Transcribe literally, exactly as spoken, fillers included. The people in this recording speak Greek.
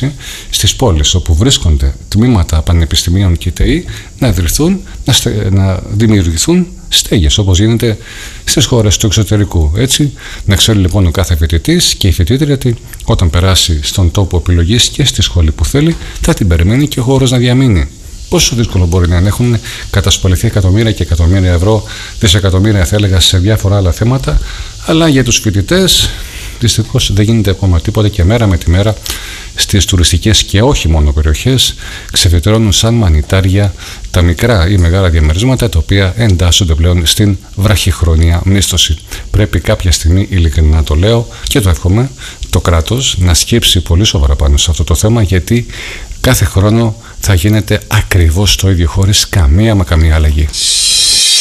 απασχόληση στις πόλεις όπου βρίσκονται τμήματα πανεπιστημίων και ΤΕΙ να ιδρυθούν, να, στε, να δημιουργηθούν στέγες, όπως γίνεται στις χώρες του εξωτερικού. Έτσι, να ξέρει λοιπόν ο κάθε φοιτητής και η φοιτήτρια ότι όταν περάσει στον τόπο επιλογής και στη σχολή που θέλει, θα την περιμένει και ο χώρος να διαμείνει. Πόσο δύσκολο μπορεί να έχουν κατασπαληθεί εκατομμύρια και εκατομμύρια ευρώ, δισεκατομμύρια θα έλεγα, σε διάφορα άλλα θέματα, αλλά για τους φοιτητές δυστυχώς δεν γίνεται ακόμα τίποτα και μέρα με τη μέρα στις τουριστικές και όχι μόνο περιοχές ξεφυτρώνουν σαν μανιτάρια τα μικρά ή μεγάλα διαμερίσματα τα οποία εντάσσονται πλέον στην βραχυχρόνια μίσθωση. Πρέπει κάποια στιγμή, ειλικρινά να το λέω και το εύχομαι, το κράτος να σκύψει πολύ σοβαρά πάνω σε αυτό το θέμα, γιατί κάθε χρόνο θα γίνεται ακριβώς το ίδιο χωρίς καμία μα καμία αλλαγή.